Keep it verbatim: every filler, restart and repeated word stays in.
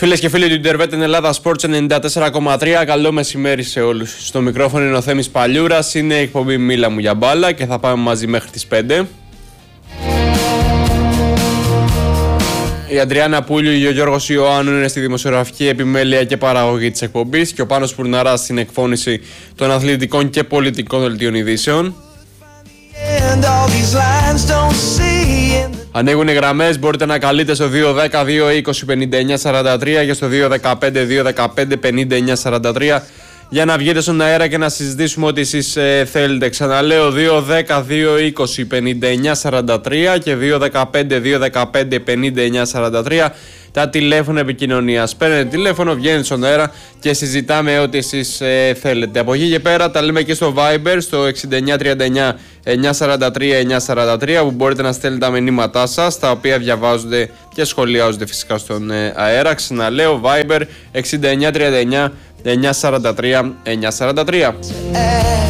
Φίλες και φίλοι του Ιντερβέτ Ελλάδα Sports ενενήντα τέσσερα κόμμα τρία, καλό μεσημέρι σε όλους. Στο μικρόφωνο είναι ο Θέμης Παλιούρας, είναι η εκπομπή Μίλα μου για μπάλα και θα πάμε μαζί μέχρι τις πέντε. Η Αντριάννα Πούλιου και ο Γιώργος Ιωάννου είναι στη δημοσιογραφική επιμέλεια και παραγωγή της εκπομπής και ο Πάνος Πουρναράς στην εκφώνηση των αθλητικών και πολιτικών δελτίων ειδήσεων. Ανοίγουν οι γραμμές, μπορείτε να καλείτε στο δύο δέκα δύο είκοσι πενήντα εννιά σαράντα τρία και στο δύο δεκαπέντε δύο δεκαπέντε πενήντα εννιά σαράντα τρία για να βγείτε στον αέρα και να συζητήσουμε ό,τι εσείς ε, θέλετε. Ξαναλέω δύο δέκα δύο είκοσι πενήντα εννιά σαράντα τρία και δύο δεκαπέντε δύο δεκαπέντε πενήντα εννιά σαράντα τρία τα τηλέφωνα επικοινωνίας. Παίρνετε τηλέφωνο, βγαίνετε στον αέρα και συζητάμε ό,τι εσείς ε, θέλετε. Από εκεί και πέρα τα λέμε και στο Viber στο εξήντα εννιά τριάντα εννιά εννιακόσια σαράντα τρία εννιακόσια σαράντα τρία που μπορείτε να στέλνετε τα μηνύματά σας, τα οποία διαβάζονται και σχολιάζονται φυσικά στον ε, αέρα. Ξαναλέω Viber εξήντα εννιά τριάντα εννιά εννιακόσια σαράντα τρία εννιακόσια σαράντα τρία.